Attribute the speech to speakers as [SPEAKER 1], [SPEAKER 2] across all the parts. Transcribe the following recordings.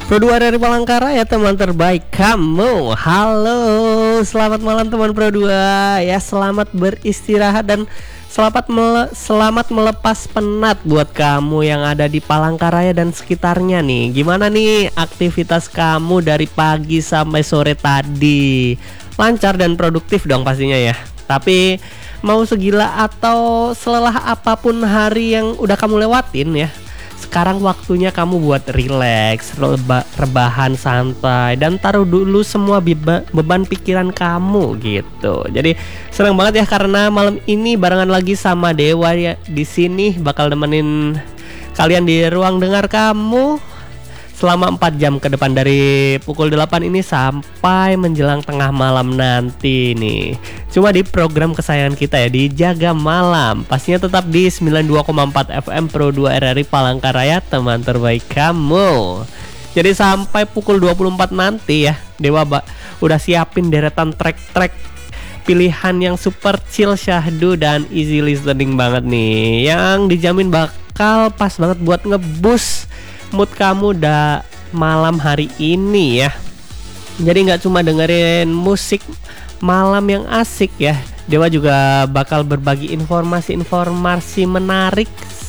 [SPEAKER 1] Pro 2 dari Palangkaraya, teman terbaik kamu. Halo, selamat malam teman Pro 2. Ya, selamat beristirahat dan selamat melepas penat buat kamu yang ada di Palangkaraya dan sekitarnya nih. Gimana nih aktivitas kamu dari pagi sampai sore tadi? Lancar dan produktif dong pastinya ya. Tapi mau segila atau selelah apapun hari yang udah kamu lewatin ya, sekarang waktunya kamu buat relax, rebahan santai, dan taruh dulu semua beban pikiran kamu gitu. Jadi senang banget ya karena malam ini barengan lagi sama Dewa ya di sini, bakal nemenin kalian di ruang dengar kamu selama 4 jam ke depan, dari pukul 8 ini sampai menjelang tengah malam nanti nih. Cuma di program kesayangan kita ya, di Jaga Malam. Pastinya tetap di 92,4 FM Pro 2 RRI Palangkaraya, teman terbaik kamu. Jadi sampai pukul 24 nanti ya, Dewa udah siapin deretan track-track pilihan yang super chill, syahdu, dan easy listening banget nih, yang dijamin bakal pas banget buat ngeboost mood kamu malam hari ini ya. Jadi nggak cuma dengerin musik malam yang asik ya, Dewa juga bakal berbagi informasi menarik,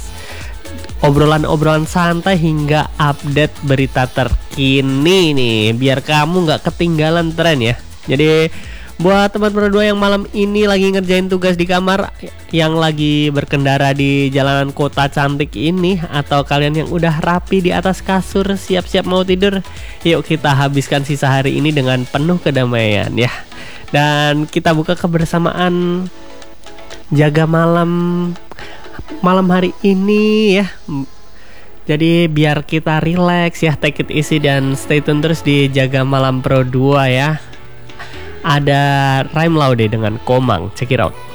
[SPEAKER 1] obrolan santai, hingga update berita terkini nih, biar kamu nggak ketinggalan tren ya. Jadi buat teman berdua yang malam ini lagi ngerjain tugas di kamar, yang lagi berkendara di jalanan kota cantik ini, atau kalian yang udah rapi di atas kasur siap-siap mau tidur, yuk kita habiskan sisa hari ini dengan penuh kedamaian ya. Dan kita buka kebersamaan Jaga Malam hari ini ya. Jadi biar kita relax ya, take it easy dan stay tune terus di Jaga Malam Pro 2 ya. Ada Rhyme Laude dengan Komang, check it out.